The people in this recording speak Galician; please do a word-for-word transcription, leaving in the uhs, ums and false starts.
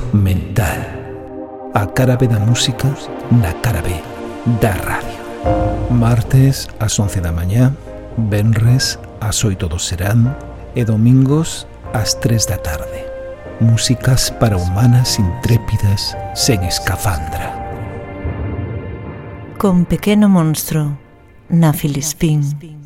mental. A cara B da música na cara B da radio. Martes ás once da mañá, venres ás oito do serán e domingos ás tres da tarde. Músicas para humanas intrépidas sen escafandra. Con Pequeno Monstro, na Filispín.